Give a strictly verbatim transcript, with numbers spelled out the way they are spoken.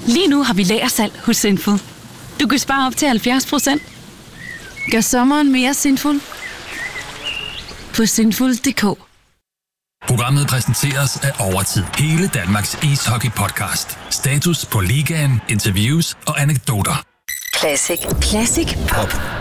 Lige nu har vi lagersalg hos Sinful. Du kan spare op til halvfjerds procent. Gør sommeren mere sinful på sinful punktum d k. Programmet præsenteres af Overtid. Hele Danmarks ishockey-podcast. Status på ligaen, interviews og anekdoter. Classic. Classic Pop.